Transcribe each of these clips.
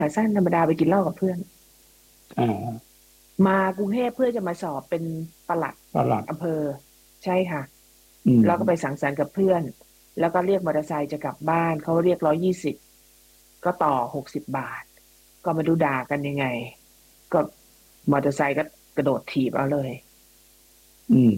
ขาสั้นธรรมดาไปกินเหล้ากับเพื่อนอ่ามากรุงเทพเพื่อจะมาสอบเป็นปลัดตลาดอำเภอใช่ค่ะอืแล้วก็ไปมสังสรรค์กับเพื่อนแล้วก็เรียกมอเตอร์ไซค์จะกลับบ้านเขาเรียก120ก็ต่อ60 บาทก็มาดูด่ากันยังไงก็มอเตอร์ไซค์ก็กระโดดถีบเอาเลยอืม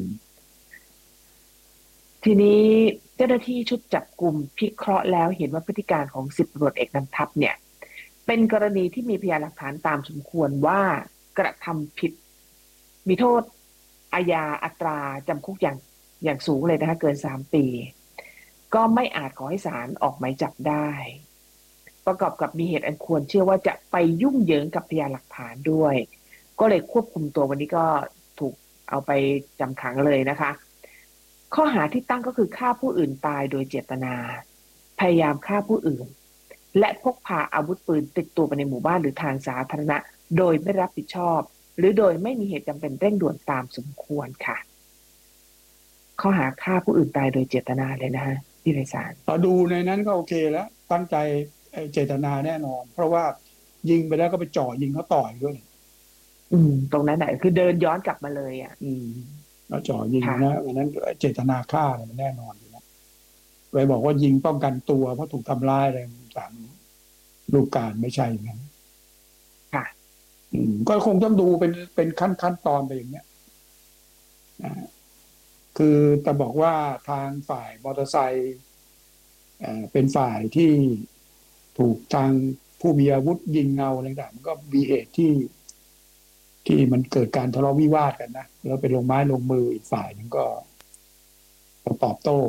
ทีนี้เจ้าหน้าที่ชุดจับกลุ่มพิเคราะห์แล้วเห็นว่าพฤติการของ10 ตำรวจเอกนำทัพเนี่ยเป็นกรณีที่มีพยานหลักฐานตามสมควรว่ากระทำผิดมีโทษอาญาอัตราจำคุกอย่างสูงเลยนะคะเกิน3 ปีก็ไม่อาจขอให้ศาลออกหมายจับได้ประกอบกับมีเหตุอันควรเชื่อว่าจะไปยุ่งเหยิงกับพยานหลักฐานด้วยก็เลยควบคุมตัววันนี้ก็ถูกเอาไปจำขังเลยนะคะ ข้อหาที่ตั้งก็คือฆ่าผู้อื่นตายโดยเจตนาพยายามฆ่าผู้อื่นและพกพาอาวุธปืนติดตัวไปในหมู่บ้านหรือทางสาธารณะโดยไม่รับผิดชอบหรือโดยไม่มีเหตุจำเป็นเร่งด่วนตามสมควรค่ะข้อหาฆ่าผู้อื่นตายโดยเจตนาเลยนะฮะพี่ไพศาลพอดูในนั้นก็โอเคแล้วตั้งใจเจตนาแน่นอนเพราะว่ายิงไปแล้วก็ไปจ่อยิงเขาต่อยด้วยตรงนั้นไหนคือเดินย้อนกลับมาเลยอ่ะอืมแล้วจ่อยิงค่ะนะอันนั้นเจตนาฆ่าเนี่ยมันแน่นอนอยู่แล้วไปบอกว่ายิงป้องกันตัวเพราะถูกทำร้ายอะไรต่างๆรูปการไม่ใช่อย่างนั้นค่ะก็คงต้องดูเป็นขั้นตอนไปอย่างเนี้ยนะคือแต่บอกว่าทางฝ่ายมอเตอร์ไซค์เป็นฝ่ายที่ถูกทางผู้มีอาวุธยิงเงาอะไรต่างๆมันก็มีเหตุที่มันเกิดการทะเลาะวิวาทกันนะแล้วไปลงไม้ลงมืออีกฝ่ายหนึงก็ตอบโต้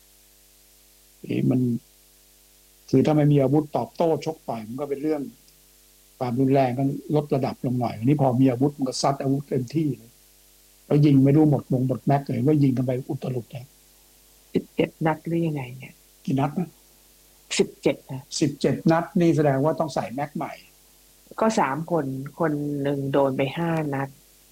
มันคือถ้าไม่มีอาวุธตอบโต้ชกต่อยมันก็เป็นเรื่องความรุนแรงก็ลดระดับลงหน่อยอันนี้พอมีอาวุธมันก็ซัดอาวุธเต็มที่เลยแล้วยิงไม่รู้หมดแม็กเลยว่ายิงกันไปอุตลุดเลย 17 นัดหรือยังไงเนี่ยกี่นัดนะ 17นะ 17 นัดนี่แสดงว่าต้องใส่แม็กใหม่ก็3 คนคนหนึ่งโดนไป5 นัด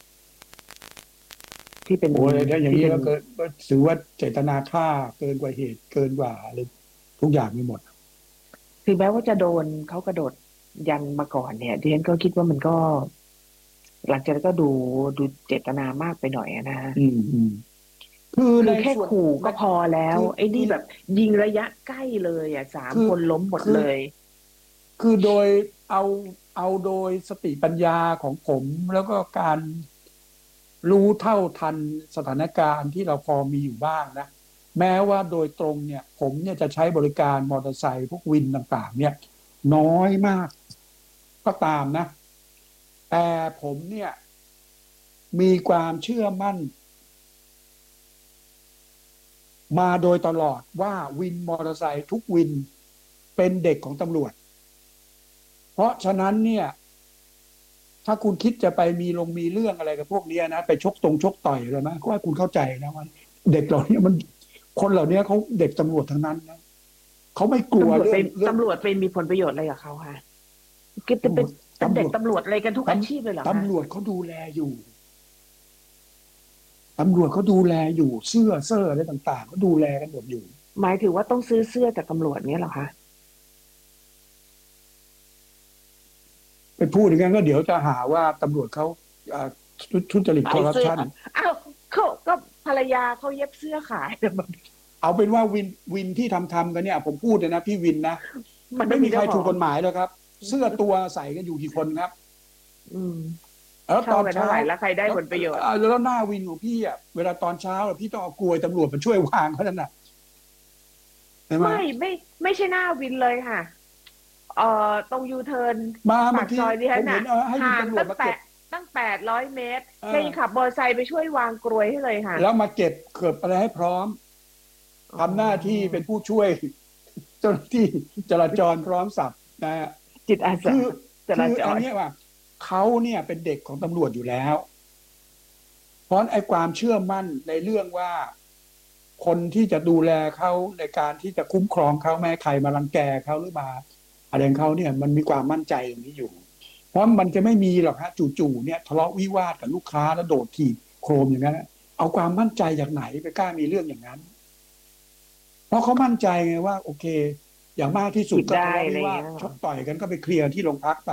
ที่เป็นโอ้ยถ้าอย่างที่เป็นนี้ก็เกินก็ถือว่าเจตนาฆ่าเกินกว่าเหตุเกินกว่าเลยทุกอย่างมีหมดถึงแม้ว่าจะโดนเขากระโดดยันมาก่อนเนี่ยดิฉันก็คิดว่ามันก็หลังจากนั้นก็ดูเจตนามากไปหน่อยอะนะฮะอืมคือในคือแค่ส่วนขู่ในก็พอแล้วคือไอ้คือนี่แบบยิงระยะใกล้เลยอ่ะสามคือคนล้มหมดคือเลยคือโดยเอาเอาโดยสติปัญญาของผมแล้วก็การรู้เท่าทันสถานการณ์ที่เราพอมีอยู่บ้างนะแม้ว่าโดยตรงเนี่ยผมเนี่ยจะใช้บริการมอเตอร์ไซค์พวกวินต่างๆเนี่ยน้อยมากก็ตามนะแต่ผมเนี่ยมีความเชื่อมั่นมาโดยตลอดว่าวินมอเตอร์ไซค์ทุกวินเป็นเด็กของตำรวจเพราะฉะนั้นเนี่ยถ้าคุณคิดจะไปมีเรื่องอะไรกับพวกเนี้ยนะไปชกต่อยอะไรนะก็ให้คุณเข้าใจนะว่าเด็กเหล่านี้มันคนเหล่านี้เขาเด็กตำรวจทั้งนั้นนะเขาไม่กลัวตำรวจไปเรื่องตำรวจไปมีผลประโยชน์อะไรกับเขาคะก็จะเป็นตำรวจเป็นเด็กตำรวจตำรวจอะไรกันทุกตอาชีพเลยเหรอคะตำรวจเขาดูแลอยู่ตำรวจเขาดูแลอยู่เสื้อเสื้ออะไรต่างๆเขาดูแลกันหมดอยู่หมายถึงว่าต้องซื้อเสื้อจากตำรวจเนี้ยเหรอคะไปพูดอย่างนั้นก็เดี๋ยวจะหาว่าตำรวจเขาอ่าทุจริตขายเสื้อคอร์รัปชันอ้าวเขาก็ภรรยาเขาเย็บเสื้อขายแต่มันเอาเป็นว่าวินที่ทำกันเนี่ยผมพูดเลยนะพี่วินนะมันต้ไม่มีใครองมีเจ้าของถูกกฎหมายเลยครับเสื้อตัวใส่กันอยู่กี่คนครับอืมแล้วตเช่ากันเท่าอนเช้าไหร่แล้วใครได้แล้วผลประโยชน์แล้วหน้าวินของพี่อ่ะเวลาตอนเช้าพี่ต้องเอากลวยตำรวจมาช่วยวางเขานั่นน่ะใช่ไหมไม่ใช่หน้าวินเลยค่ะตรงยูเทิร์นมาบางทีปากซอยนี่ผฮะน่ะมเห็นให้วินห่างตำรวจมาเก็บตั้ง800 เมตรเอแกยังขับอมอเตอร์ไซค์ไปช่วยวางกรวยให้เลยค่ะแล้วมาเก็บเกือบอะไรให้พร้อมอ๋ทำหน้าที่อเป็นผู้ช่วยเจ้าหน้าที่จราจรพร้อมสับนะฮะจิตอาสาคือจราจรอันเนี้ยว่าเขาเนี่ยเป็นเด็กของตำรวจอยู่แล้ว เพราะไอ้ความเชื่อมั่นในเรื่องว่าคนที่จะดูแลเขาในการที่จะคุ้มครองเขาแม้ใครมารังแกเขาหรือมาอะไรของเขาเนี่ยมันมีความมั่นใจตรงนี้อยู่เพราะมันจะไม่มีหรอกฮะจู่ๆเนี่ยทะเลาะวิวาทกับลูกค้าแล้วโดดถีบโครมอย่างนั้นเอาความมั่นใจจากไหนไปกล้ามีเรื่องอย่างนั้นเพราะเขามั่นใจไงว่าโอเคอย่างมากที่สุดผิดได้ก็ทะเลาะวิวาทอะไรอย่างเงี้ยชกต่อยกันก็ไปเคลียร์ที่โรงพักไป